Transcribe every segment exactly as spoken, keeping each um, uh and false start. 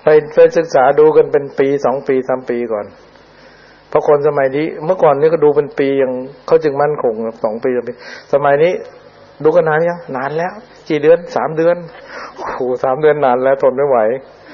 ไปไปศึกษาดูกันเป็นปีสองปีสามปีก่อนเพราะคนสมัยนี้เมื่อก่อนนี่ก็ดูเป็นปีอย่างเขาจึงมั่นคงสองปีสามปีสมัยนี้ดูกันนานยังนานแล้วกี่เดือนสามเดือนโอ้โหสามเดือนนานแล้วทนไม่ไหว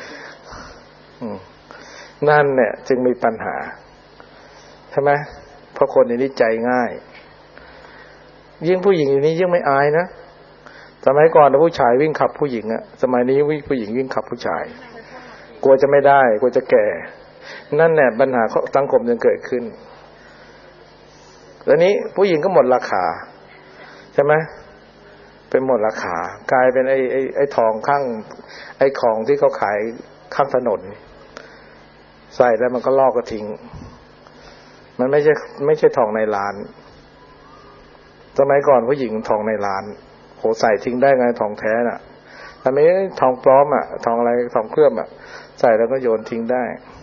นั่นเนี่ยจึงมีปัญหาใช่ไหมเพราะคนนี้ใจง่ายยิ่งผู้หญิงอย่างนี้ยิ่งไม่อายนะสมัยก่อนผู้ชายวิ่งขับผู้หญิงอะสมัยนี้ผู้หญิงวิ่งขับผู้ชายกลัวจะไม่ได้กลัวจะแก่นั่นแหละปัญหาสังคมจึงเกิดขึ้นแล้วนี้ผู้หญิงก็หมดราคาใช่ไหมเป็นหมดราคากลายเป็นไอ้ไอ้ไอ้ทองข้างไอ้ของที่เขาขายข้างถนนใส่แล้วมันก็ลอกก็ทิ้งมันไม่ใช่ไม่ใช่ทองในร้านสมัยก่อนผู้หญิงทองในร้านโหใส่ทิ้งได้ไงทองแท้น่ะแต่ไม่ทองปลอมอ่ะทองอะไรทองเคลือบอ่ะใส่แล้วก็โยนทิ้งได้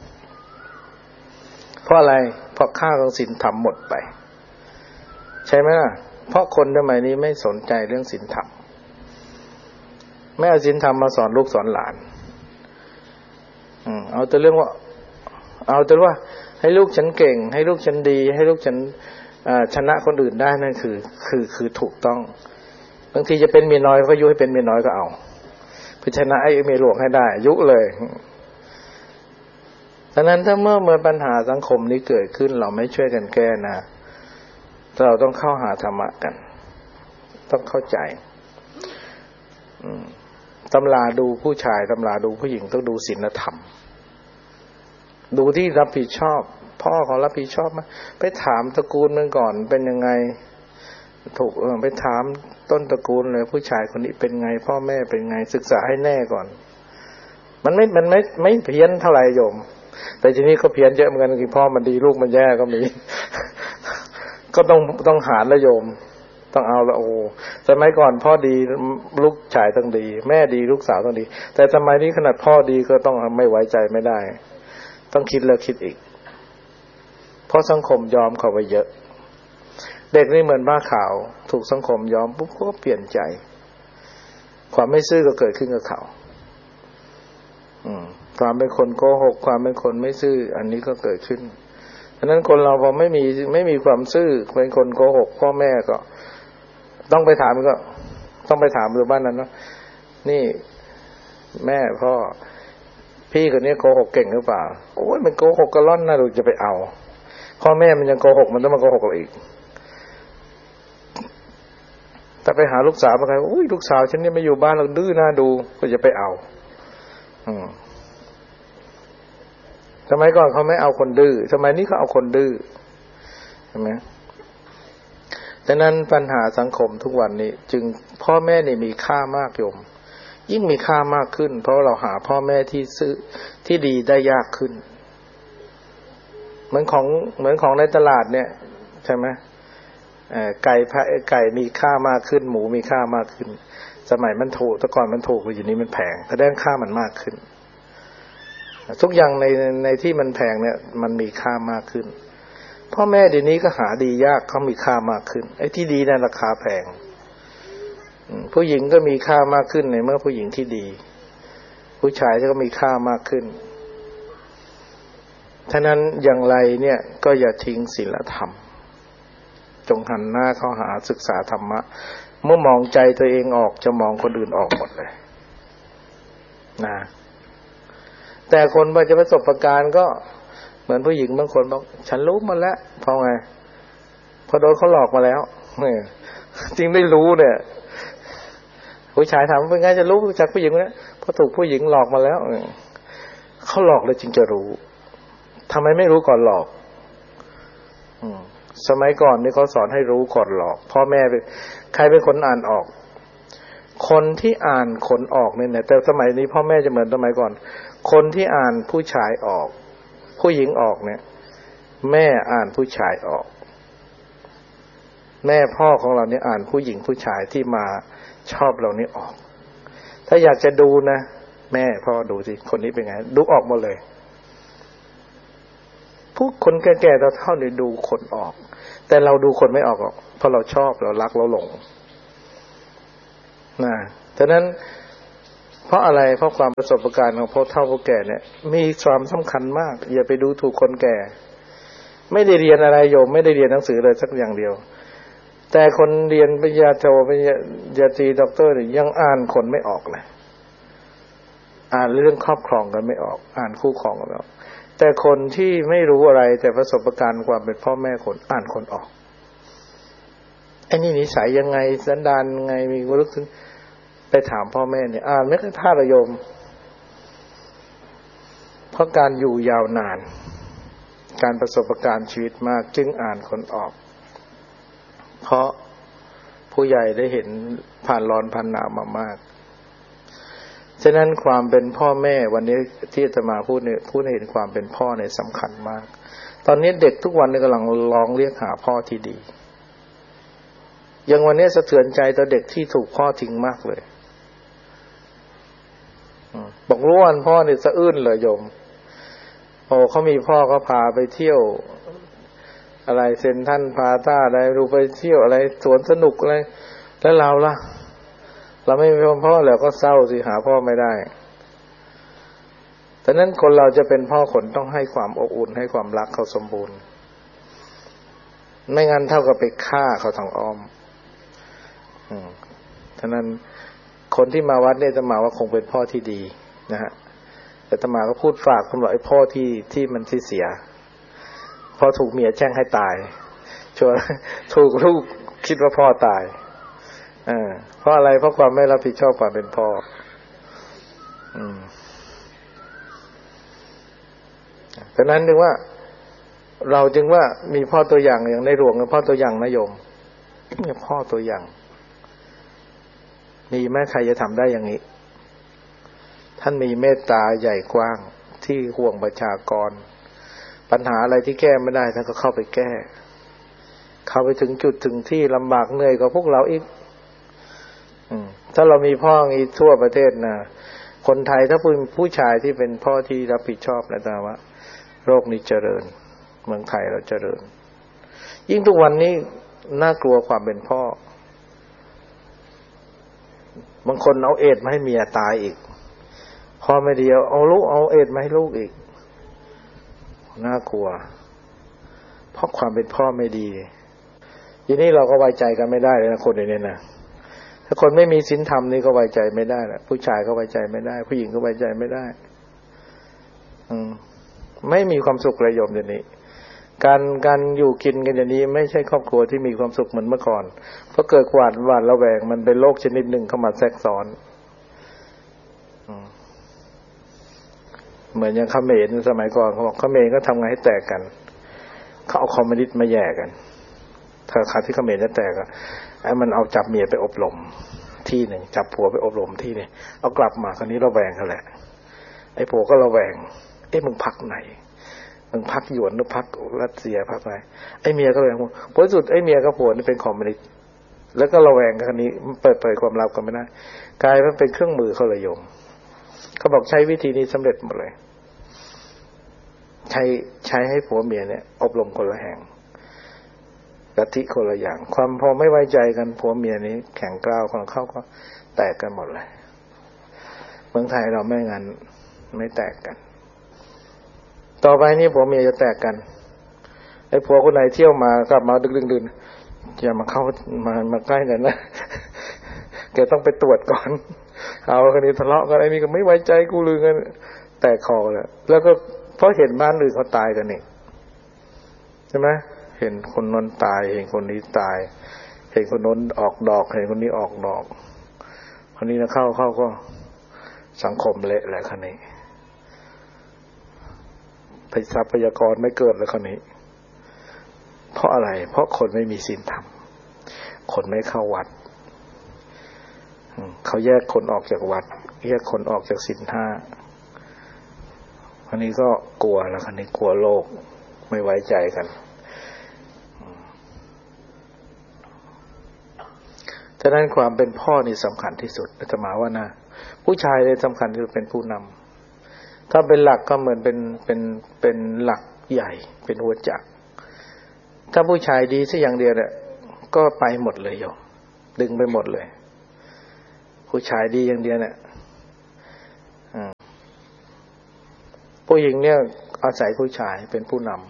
เพราะอะไรเพราะค่าของศีลธรรมหมดไปใช่ไหมล่ะเพราะคนสมัยนี้ไม่สนใจเรื่องศีลธรรมไม่เอาศีลธรรมมาสอนลูกสอนหลานอืมเอาแต่เรื่องว่าเอาแต่ว่าให้ลูกฉันเก่งให้ลูกฉันดีให้ลูกฉันชนะคนอื่นได้นั่นคือคือคือถูกต้องบางทีจะเป็นเมียน้อยก็ยุให้เป็นเมียน้อยก็เอาเพื่อชนะไอ้เมียหลวงให้ได้ยุเลยดังนั้นถ้าเมื่อเมื่อปัญหาสังคมนี้เกิดขึ้นเราไม่ช่วยกันแก้นะเราต้องเข้าหาธรรมะกันต้องเข้าใจตำราดูผู้ชายตำราดูผู้หญิงต้องดูศีลธรรมดูที่รับผิดชอบพ่อของรับผิดชอบมั้ยไปถามตระกูลมันก่อนเป็นยังไงถูกเออไปถามต้นตระกูลเลยผู้ชายคนนี้เป็นไงพ่อแม่เป็นไงศึกษาให้แน่ก่อนมันไม่มันไม่ไม่เพี้ยนเท่าไหร่โยมแต่ทีนี้ก็เพี้ยนเยอะเหมือนกันคือพ่อมันดีลูกมันแย่ก็มีก็ต้องต้องหารละโยมต้องเอาละโอ้สมัยก่อนพ่อดีลูกชายต้องดีแม่ดีลูกสาวต้องดีแต่สมัยนี้ขนาดพ่อดีก็ต้องไม่ไว้ใจไม่ได้ต้องคิดแล้วคิดอีกเพราะสังคมยอมเขาไปเยอะเด็กนี่เหมือนบ้าขาวถูกสังคมยอมปุ๊บก็เปลี่ยนใจความไม่ซื่อก็เกิดขึ้นกับเขาอืมความเป็นคนโกหกความเป็นคนไม่ซื่ออันนี้ก็เกิดขึ้นฉะนั้นคนเราพอไม่มีไม่มีความซื่อเป็นคนโกหกพ่อแม่ก็ต้องไปถามก็ต้องไปถามดูบ้านนั้นว่านี่แม่พ่อพี่คนนี้โกหกเก่งหรือเปล่าโอ้ยมันโกหกกระล่อนนะเราจะไปเอาพ่อแม่มันยังโกหกมันต้องมาโกหกเราอีกแต่ไปหาลูกสาวมาใครอุ้ยลูกสาวฉันนี่ไม่อยู่บ้านเราดื้อน่าดูก็จะไปเอาอืมสมัยก่อนเขาไม่เอาคนดื้อสมัยนี้เขาเอาคนดื้อใช่ไหมดังนั้นปัญหาสังคมทุกวันนี้จึงพ่อแม่นี่มีค่ามากโยมยิ่งมีค่ามากขึ้นเพราะเราหาพ่อแม่ที่ซื้อที่ดีได้ยากขึ้นเหมือนของเหมือนของในตลาดเนี่ยใช่ไหมเอ่อไก่ไก่มีค่ามากขึ้นหมูมีค่ามากขึ้นสมัยมันถูกแต่ก่อนมันถูกอยู่นี้มันแพงแสดงค่ามันมากขึ้นทุกอย่างในในที่มันแพงเนี่ยมันมีค่ามากขึ้นพ่อแม่เดี๋ยวนี้ก็หาดียากเขามีค่ามากขึ้นไอ้ที่ดีนั่นราคาแพงผู้หญิงก็มีค่ามากขึ้นในเมื่อผู้หญิงที่ดีผู้ชายก็มีค่ามากขึ้นฉะนั้นอย่างไรเนี่ยก็อย่าทิ้งศีลธรรมจงหันหน้าเข้าหาศึกษาธรรมะเมื่อมองใจตัวเองออกจะมองคนอื่นออกหมดเลยนะแต่คนพอจะประสบการณ์ก็เหมือนผู้หญิงบางคนบอกฉันรู้มาแล้วเพราะไงพอโดนเขาหลอกมาแล้วเนี่ยจริงได้รู้เนี่ยผู้ชายถามเป็นไงจะรู้จากผู้หญิงเนี่ยพอถูกผู้หญิงหลอกมาแล้วเขาหลอกเลยจึงจะรู้ทำไมไม่รู้ก่อนหลอกสมัยก่อนนี่เขาสอนให้รู้ก่อนหลอกพ่อแม่เป็นใครเป็นคนอ่านออกคนที่อ่านคนออกเนี่ยแต่สมัยนี้พ่อแม่จะเหมือนสมัยก่อนคนที่อ่านผู้ชายออกผู้หญิงออกเนี่ยแม่อ่านผู้ชายออกแม่พ่อของเราเนี่ยอ่านผู้หญิงผู้ชายที่มาชอบเรานี่ออกถ้าอยากจะดูนะแม่พ่อดูสิคนนี้เป็นไงดูออกหมดเลยผู้คนแก่ๆเราเท่านี้ดูคนออกแต่เราดูคนไม่ออกหรอกเพราะเราชอบเรารักเราหลงนะฉะนั้นเพราะอะไรเพราะความประสบการณ์ของพ่อเฒ่าพ่อแก่เนี่ยมีความสำคัญมากอย่าไปดูถูกคนแก่ไม่ได้เรียนอะไรโยมไม่ได้เรียนหนังสือเลยสักอย่างเดียวแต่คนเรียนปริญญาโทปริญญาตรีด็อกเตอร์ยังอ่านคนไม่ออกเลยอ่านเรื่องครอบครองกันไม่ออกอ่านคู่ครองกันไม่ออกแต่คนที่ไม่รู้อะไรแต่ประสบการณ์ความเป็นพ่อแม่คนอ่านคนออกไอ้นี่นิสัยยังไงสันดานยังไงมีความรู้สึกไปถามพ่อแม่เนี่ยอ่านไม่ค่อยพลาดเลยโยมเพราะการอยู่ยาวนานการประสบการณ์ชีวิตมากจึงอ่านคนออกเพราะผู้ใหญ่ได้เห็นผ่านร้อนผ่านหนาวมามากฉะนั้นความเป็นพ่อแม่วันนี้ที่อาตมาพูดเนี่ยพูดให้เห็นความเป็นพ่อเนี่ยสำคัญมากตอนนี้เด็กทุกวันนี้กำลังลองเรียกหาพ่อที่ดีอย่างวันนี้สะเทือนใจต่อเด็กที่ถูกพ่อทิ้งมากเลยบอกรู้วันพ่อเนี่ยสะอื้นเลยโยมโอ้เขามีพ่อเขาพาไปเที่ยวอะไรเซ็นทรัลพาต้าอะไรดูไปเที่ยวอะไรสวนสนุกอะไรแล้วเราล่ะเราไม่มีพ่อแล้วก็เศร้าสิหาพ่อไม่ได้แต่นั้นคนเราจะเป็นพ่อคนต้องให้ความอบอุ่นให้ความรักเขาสมบูรณ์ไม่งั้นเท่ากับไปฆ่าเขาทางอ้อมอืมฉะนั้นคนที่มาวัดเนี่ยจะมาว่าคงเป็นพ่อที่ดีนะฮะแต่อาตมาก็พูดฝากคนบอกไอ้พ่อที่ที่มันที่เสียพอถูกเมียแช่งให้ตายชัวร์ถูกลูกคิดว่าพ่อตายเออเพราะอะไรเพราะความไม่รับผิดชอบความเป็นพ่ออืมฉะนั้นนึกว่าเราจึงว่ามีพ่อตัวอย่างอย่างในหลวงเป็นพ่อตัวอย่างนะโยมมีพ่อตัวอย่างมีไหมใครจะทำได้อย่างนี้ท่านมีเมตตาใหญ่กว้างที่ห่วงประชากรปัญหาอะไรที่แก้ไม่ได้ท่านก็เข้าไปแก้เข้าไปถึงจุดถึงที่ลำบากเหนื่อยกว่าพวกเราอีกถ้าเรามีพ่ออย่างนี้ทั่วประเทศนะคนไทยถ้าเป็นผู้ชายที่เป็นพ่อที่รับผิดชอบนะแต่ว่าโลกนี้เจริญเมืองไทยเราเจริญยิ่งทุกวันนี้น่ากลัวความเป็นพ่อบางคนเอาเอดส์มาให้เมียตายอีกพ่อไม่ดีเอาลูกเอาเอดส์มาให้ลูกอีกน่ากลัวเพราะความเป็นพ่อไม่ดีทีนี้เราก็ไว้ใจกันไม่ได้เลยนะคนในนี้นะถ้าคนไม่มีศีลธรรมนี่ก็ไว้ใจไม่ได้นะผู้ชายก็ไว้ใจไม่ได้ผู้หญิงก็ไว้ใจไม่ได้อืมไม่มีความสุขเลยโยมเดี๋ยวนี้การการอยู่กินกันอย่างนี้ไม่ใช่ครอบครัวที่มีความสุขเหมือนเมื่อก่อนเพราะเกิดหวาดหวาดระแวงมันเป็นโรคชนิดหนึ่งเข้ามาแทรกซ้อนเหมือนอย่างเขมรสมัยก่อนเขาบอกเขมรก็ทำไงให้แตกกันเขาเอาคอมมิวนิสต์มาแย่กันถ้าขาดที่เขมรจะแตกอ่ะไอ้มันเอาจับเมียไปอบรมที่หนึ่งจับผัวไปอบรมที่นี่เอากลับมาคราวนี้ระแวงเขาแหละไอ้ผัวก็ระแวงเอ๊ะมึงพักไหนมึงพักหยวนหรือพักรัสเซียพักอะไรไอ้เมียก็เลยผลสุดไอ้เมียกับผัวนี่เป็นคอมมิวนิสต์แล้วก็ระแวงกันนี้เปิดเผยความลับกันไม่ได้กลายเป็นเป็นเครื่องมือเขาเลยโยมเขาบอกใช้วิธีนี้สำเร็จหมดเลยใช้ใช้ให้ผัวเมียเนี่ยอบรมคนละแห่งกะทิคนละอย่างความพอไม่ไว้ใจกันผัวเมียนี้แข่งกล้าวของเขาก็แตกกันหมดเลยเมืองไทยเราไม่งั้นไม่แตกกันต่อไปนี้ผัวเมียจะแตกกันไอ้ผัวคนไหนเที่ยวมากลับมาดึกๆดื่นอย่ามาเข้ามามาใกล้กันนะแกต้องไปตรวจก่อนเอาคนนี้ทะเลาะกันไอ้นี่ก็ไม่ไว้ใจกูลือกันแตกคอเลยแล้วก็เพราะเห็นบ้านอื่นเขาตายกันนี่ใช่ไหมเห็นคนนั้นตายเห็นคนนี้ตายเห็นคนนั้นออกดอกเห็นคนนี้ออกดอกคนนี้นะเข้าเข้าก็สังคมเละแหละคนนี้ทรัพยากรไม่เกิดแล้วคนนี้เพราะอะไรเพราะคนไม่มีศีลธรรมคนไม่เข้าวัดเขาแยกคนออกจากวัดแยกคนออกจากศีลห้าคนนี้ก็กลัวแล้วคนนี้กลัวโลกไม่ไว้ใจกันฉะนั้นความเป็นพ่อนี่สำคัญที่สุดอาตมาว่านะผู้ชายเลยสำคัญที่สุดเป็นผู้นำถ้าเป็นหลักก็เหมือนเป็นเป็นเป็นหลักใหญ่เป็นหัวจักรถ้าผู้ชายดีสักอย่างเดียวเนี่ยก็ไปหมดเลยโยมดึงไปหมดเลยผู้ชายดีอย่างเดียวเนี่ยผู้หญิงเนี่ยอาศัยผู้ชายเป็นผู้นำ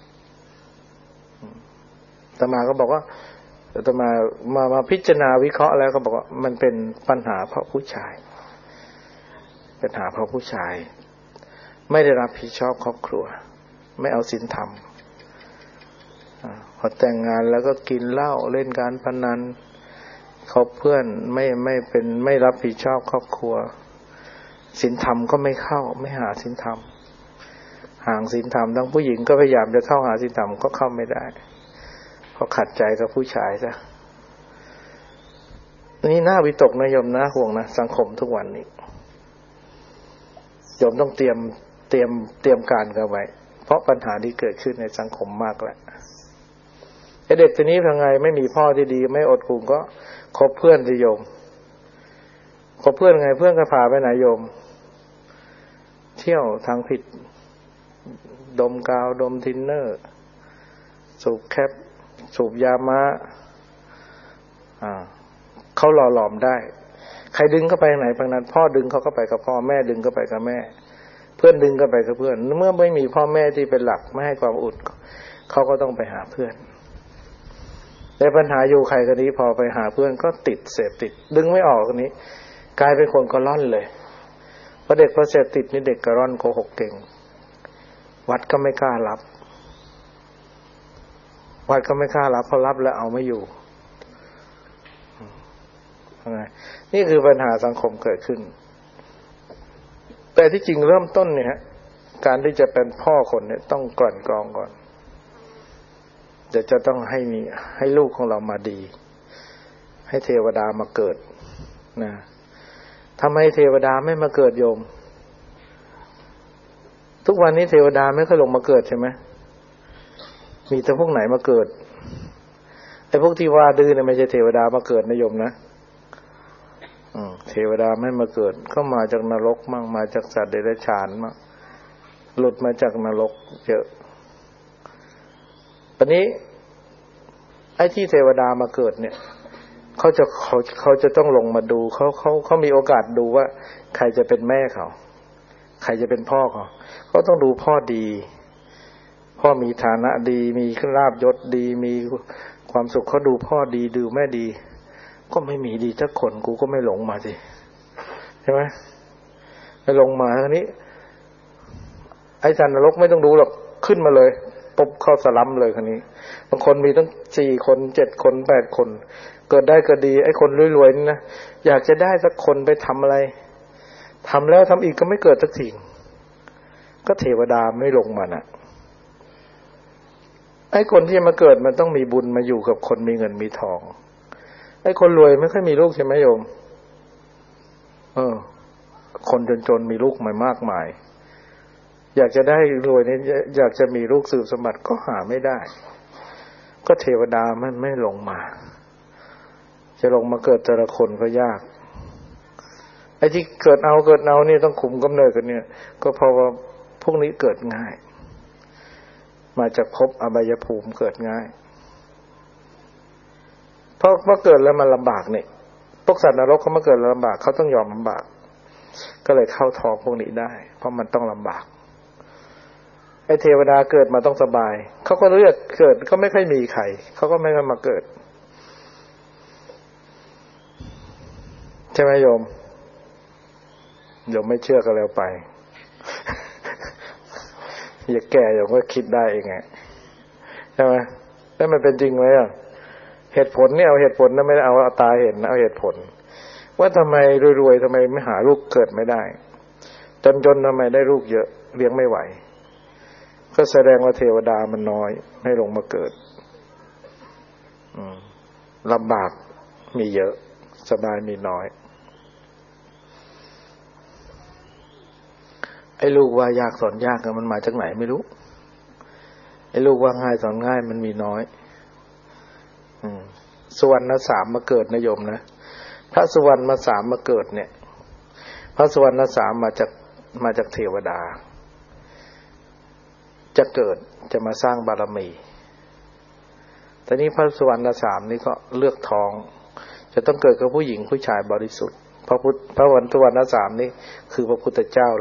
อาตมาก็บอกว่าอาตมามามาพิจารณาวิเคราะห์แล้วก็บอกว่ามันเป็นปัญหาเพราะผู้ชายปัญหาเพราะผู้ชายไม่ได้รับผิดชอบครอบครัวไม่เอาศีลธรรมพอแต่งงานแล้วก็กินเหล้าเล่นการพนันคบเพื่อนไม่ไม่เป็นไม่รับผิดชอบครอบครัวศีลธรรมก็ไม่เข้าไม่หาศีลธรรมห่างศีลธรรมทั้งผู้หญิงก็พยายามจะเข้าหาศีลธรรมก็เข้าไม่ได้เพราะขัดใจกับผู้ชายซะนี่น่าวิตกนะโยมนะห่วงนะสังคมทุกวันนี้โยมต้องเตรียมเตรียมเตรียมการกันไว้เพราะปัญหาที่เกิดขึ้นในสังคมมากแล้วไอ้เด็กตัวนี้ทำไงไม่มีพ่อที่ดีไม่อดกลุ่มก็คบเพื่อนสิโยมคบเพื่อนไงเพื่อนก็พาไปไหนโยมเที่ยวทางผิดดมกาวดมทินเนอร์สูบแคปสูบยาม้าอ่าเขาหล่อหลอมได้ใครดึงเข้าไปไหนบางนั้นพ่อดึงเขาก็ไปกับพ่อแม่ดึงก็ไปกับแม่เพื่อนดึงก็ไปกับเพื่อนเมื่อไม่มีพ่อแม่ที่เป็นหลักไม่ให้ความอุ่นเขาก็ต้องไปหาเพื่อนแต่ปัญหาอยู่ใครคนนี้พอไปหาเพื่อนก็ติดเสพติดดึงไม่ออกคนนี้กลายเป็นคนกระร่อนเลยเพราะเด็กพอเสพติดนี่เด็กกระร่อนโกหกเก่งวัดก็ไม่กล้ารับวัดก็ไม่กล้ารับเพราะรับแล้วเอาไม่อยู่นี่คือปัญหาสังคมเกิดขึ้นแต่ที่จริงเริ่มต้นเนี่ยการที่จะเป็นพ่อคนเนี่ยต้องกลั่นกรองก่อนเดี๋ยวจะต้องให้มีให้ลูกของเรามาดีให้เทวดามาเกิดนะทำไมเทวดาไม่มาเกิดโยมทุกวันนี้เทวดาไม่ค่อยลงมาเกิดใช่ไหมมีแต่พวกไหนมาเกิดไอ้พวกที่ว่าดื้อเนี่ยไม่ใช่เทวดามาเกิดนะโยมนะเทวดาไม่มาเกิดก็มาจากนรกมั่งมาจากสัตว์เดรัจฉานมั่งหลุดมาจากนรกเยอะตอนนี้ไอ้ที่เทวดามาเกิดเนี่ยเขาจะเขาเขาจะต้องลงมาดูเขาเขาเขามีโอกาสดูว่าใครจะเป็นแม่เขาใครจะเป็นพ่อเขาเขาต้องดูพ่อดีพ่อมีฐานะดีมีลาภยศดีมีความสุขเขาดูพ่อดีดูแม่ดีก็ไม่มีดีสักคนกูก็ไม่หลงมาสิใช่ไหมไม่ลงมาทีนี้ไอ้สันนรกไม่ต้องดูหรอกขึ้นมาเลยปุ๊บเข้าสลัมเลยคนนี้บางคนมีตั้งสี่คนเจ็ดคนแปดคนเกิดได้ก็ดีไอ้คนรวยๆนี่นะอยากจะได้สักคนไปทำอะไรทำแล้วทำอีกก็ไม่เกิดสักทีก็เทวดาไม่ลงมาน่ะไอ้คนที่มาเกิดมันต้องมีบุญมาอยู่กับคนมีเงินมีทองไอ้คนรวยไม่ค่อยมีลูกใช่ไหมโยมเออคนจนๆมีลูกมามากมายอยากจะได้รวยนี่อยากจะมีลูกสืบสมบัติก็หาไม่ได้ก็เทวดามันไม่ลงมาจะลงมาเกิดแต่ละคนก็ยากไอ้ที่เกิดเอาเกิดเอานี่ต้องคุมกำเนิดกันเนี่ยก็เพราะว่าพวกนี้เกิดง่ายมาจากภพอบายภูมิเกิดง่ายเพราะว่าเกิดแล้วมันลำบากเนี่ยพวกสัตว์นรกเขามาเกิดแล้วลำบากเขาต้องยอมลำบากก็เลยเข้าท้องพวกนี้ได้เพราะมันต้องลำบากไอ้เทวดาเกิดมาต้องสบายเขาก็เลือกเกิดก็ไม่ค่อยมีใครเขาก็ไม่มาเกิดใช่ไหมโยมโยมไม่เชื่อก็แล้วไป อย่าแก่โยมก็คิดได้เองไงใช่ไหมแล้วมันเป็นจริงไหมอ่ะเหตุผลนี่เอาเหตุผลนะไม่ได้เอาตาเห็นนะเอาเหตุผลว่าทำไมรวยๆทำไมไม่หาลูกเกิดไม่ได้จนๆทำไมได้ลูกเยอะเลี้ยงไม่ไหวก็แสดงว่าเทวดามันน้อยไม่ลงมาเกิดลำบากมีเยอะสบายมีน้อยไอ้ลูกว่ายากสอนยากมันมาจากไหนไม่รู้ไอ้ลูกว่าง่ายสอนง่ายมันมีน้อยสุวรรณสามมาเกิดนะโยมนะพระสุวรรณมาสามมาเกิดเนี่ยพระสุวรรณสามมาจากมาจากเทวดาจะเกิดจะมาสร้างบารมีแต่นี้พระสุวรรณสามนี่ก็เลือกท้องจะต้องเกิดกับผู้หญิงผู้ชายบริสุทธิ์พระพุทธพระวันสุวรรณสามนี่คือพระพุทธเจ้า